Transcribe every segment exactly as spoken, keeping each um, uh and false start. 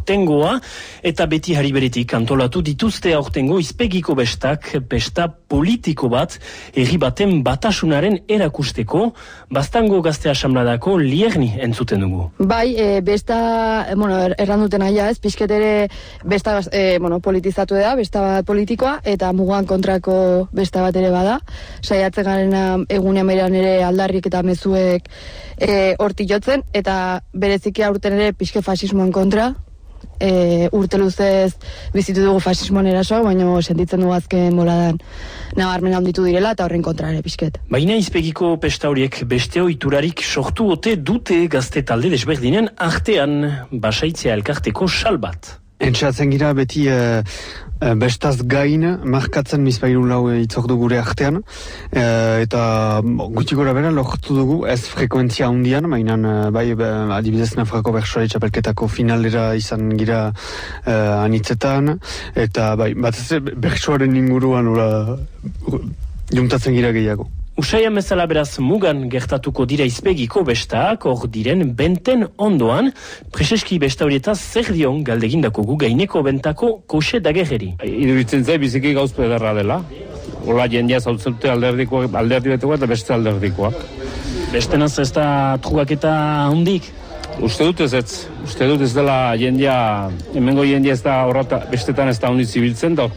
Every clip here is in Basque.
aurtengoa, eta beti hariberetik antolatu dituzte aurtengo izpegiko bestak, besta politiko bat, herri baten batasunaren erakusteko, Baztango Gazte Asamladako Lierni entzuten dugu. Bai, e, besta, bueno, er, erranduten aia ez, pixket ere besta e, bueno, politizatu da, besta bat politikoa, eta mugan kontrako besta bat ere bada. Saiatzen garen egunean berean ere aldarrik eta mezuek e, horti jotzen, eta bereziki aurten ere pixke fasismoan kontra. E, urte luzez bizitu dugu fasismoan erasoak, baina sentitzen dugu azken boladan nabarmen handitu direla eta horren kontra ere pixket. Baina izpegiko pesta horiek beste ohiturarik sortu ote dute gazte talde desberdinen artean, Basaitzea elkarteko sal bat. Entxatzen gira beti e, e, bestaz gain markatzen bizpahiru lau itzordu gure artean, e, eta gutxi gora bera lortu dugu ez frekuentzia handian, mainan bai be, adibidez Nafarroko bertsolari txapelketako finalera izan gira e, anitzetan, eta bai batez bertsoaren inguruan ora, juntatzen gira gehiago. Usaian bezala beraz mugan gertatuko dira izpegiko bestak, hor diren benten ondoan, preseski besta horietaz zer dion galdegindako gu gaineko bentako Koxe Dagerreri. Iruditzen zai biziki gauz pederra dela. Ola jendea zautzute alderdikoak, alderdi betekoak eta beste alderdikoak. Bestenaz ez da trugaketa handik? Uste dut ez ez, uste dut ez dela jendea, hemengo jendea ez da horrata, bestetan ez da honditz ibiltzen, da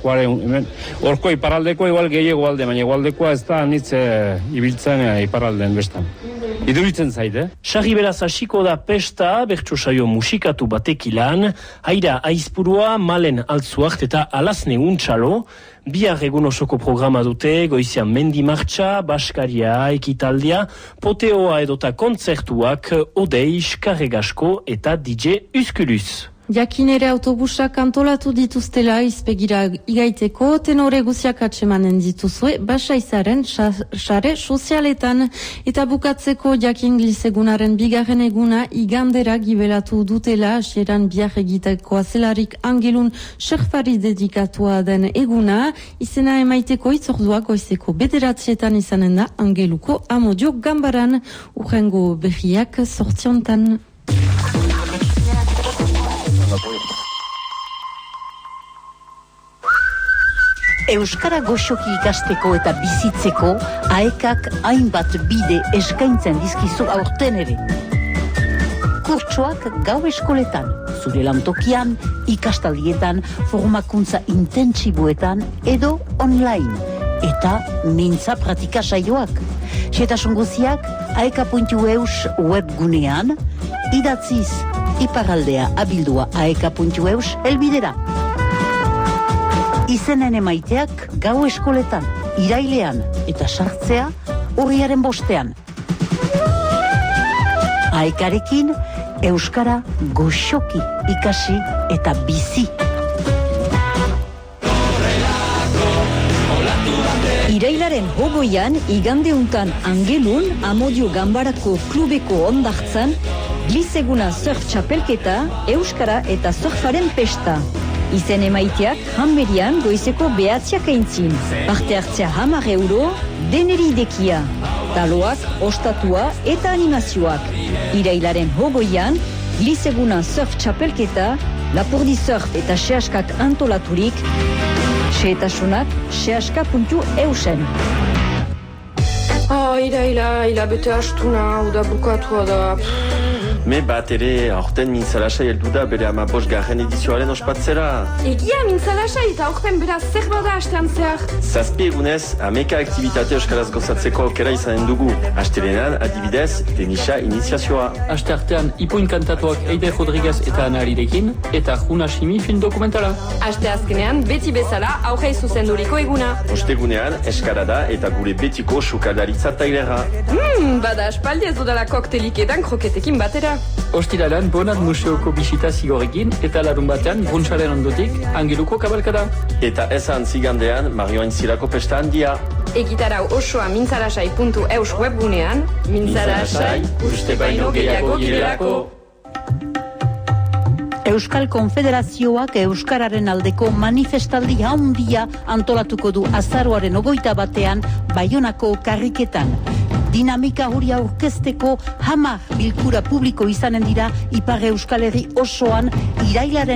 horko iparaldeko igual gehiago alde, baina igualdekoa ez da handitz ibiltzen e, iparalden bestan. Iduritzen zait, eh? Sarri beraz hasiko da pesta, bertso saio musikatu batekilan, haira aizpurua, malen altzuart eta alazne untxalo, bihar egun osoko programa dute, goizian mendi martxa, baskaria, ekitaldia, poteoa edota kontzertuak, Odeiz, Karregasko eta D J Uskulus. Jakinere autobusak antolatu dituztela izpegira igaiteko, tenore guziak atsemanen dituzue, Basaizaren sare sozialetan, eta bukatzeko jakin glisegunaren bigarren eguna igandera gibelatu dutela, asieran biar egiteko azelarik angelun xerfari dedikatua den eguna, izena emaiteko itzordua goizeko bederatzietan izanen da angeluko amodio gambaran, urrengo berriak sortziontan. Euskara goxoki ikasteko eta bizitzeko aekak hainbat bide eskaintzen dizkizu aurten ere. Kurtsoak gau eskoletan, zure lantokian, ikastaldietan, formakuntza intentsiboetan edo online. Eta mintza pratika saioak. Xetasun guziak aeka puntu eus webgunean, idatziz iparaldea abildua aeka puntu eus helbidera. Izenen emaiteak gau eskoletan, irailean eta sartzea urriaren bostean. Aekarekin euskara goxoki ikasi eta bizi. Irailaren hogoian, igandeuntan angelun, Amodio Gambarako klubeko ondartzan, gliseguna surf txapelketa, euskara eta surfaren pesta. Izen emaiteak hanberian goizeko behatziak aintzin. Parte hartzea hamar euro, deneri idekia. Taloak, ostatua eta animazioak. Irailaren hogoian, gliseguna surf txapelketa, Lapurdi surf eta sehaskak antolaturik, xehetasunak sehaska puntu eusen. Ah, iraila, ila bete astuna, uda bukatua da... Me bat ere aurten mintzalasai heldu da bere amabos garren edizioaren ospatzera. Egia mintzalasai eta aurten beraz zer bada astean zehar. Zazpi egunez, ameka aktivitate euskaraz gozatzeko aukera izanen dugu. Astelenan, adibidez, tenisa iniziazioa. Aste artean, ipuin kantatuak Eider Rodriguez eta Anarirekin, eta Juna Shimi film dokumentala. Aste azkenean, beti bezala, aurrei zuzenduriko eguna. Ostegunean, eskarada eta gure betiko sukaldaritza tailera. Hmm, bada aspaldi ez dudala koktelik edan kroketekin batera. Ostiralan, Bonat museoko bisita zigorekin, eta larun batean, bruntsaren ondotik, angeluko kabalkada. Eta ezan zigandean, Marioain Zirako pesta handia. Egitarau osoa mintzalasai puntu eus webgunean, mintzalasai, uste baino gehiago girelako. Euskal Konfederazioak Euskararen aldeko manifestaldi handia antolatuko du azaroaren ogoita batean Baionako karriketan. Dinamika hori aurkezteko hamar bilkura publiko izanen dira Ipar Euskal Herri osoan irailaren